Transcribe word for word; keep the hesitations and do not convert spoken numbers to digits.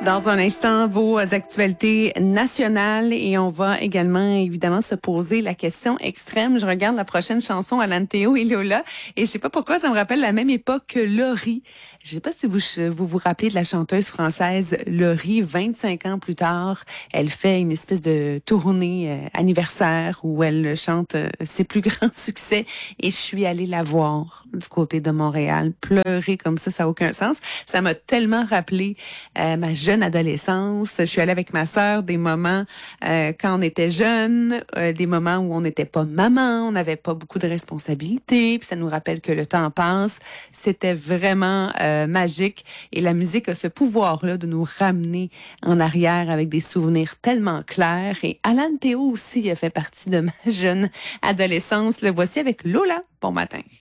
Dans un instant, vos actualités nationales et on va également évidemment se poser la question extrême. Je regarde la prochaine chanson, Alan Théo et Lola, et je sais pas pourquoi ça me rappelle la même époque que Laurie. Je sais pas si vous vous vous rappelez de la chanteuse française Laurie. vingt-cinq ans plus tard, elle fait une espèce de tournée euh, anniversaire où elle chante euh, ses plus grands succès, et je suis allée la voir du côté de Montréal, pleurer comme ça, ça n'a aucun sens. Ça m'a tellement rappelé euh, ma jeune adolescence. Je suis allée avec ma sœur, des moments euh, quand on était jeune, euh, des moments où on n'était pas maman, on n'avait pas beaucoup de responsabilités, puis ça nous rappelle que le temps passe. C'était vraiment euh, magique, et la musique a ce pouvoir-là de nous ramener en arrière avec des souvenirs tellement clairs. Et Alan Théo aussi a fait partie de ma jeune adolescence. Le voici avec Lola. Bon matin.